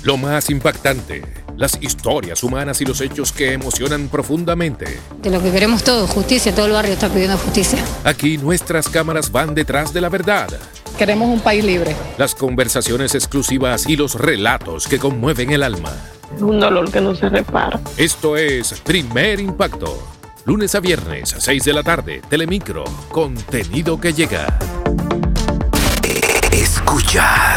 Lo más impactante, las historias humanas y los hechos que emocionan profundamente. De lo que queremos todos, justicia, todo el barrio está pidiendo justicia. Aquí nuestras cámaras van detrás de la verdad. Queremos un país libre. Las conversaciones exclusivas y los relatos que conmueven el alma. Es un dolor que no se repara. Esto es Primer Impacto. Lunes a viernes, 6 de la tarde, Telemicro. Contenido que llega. Escucha.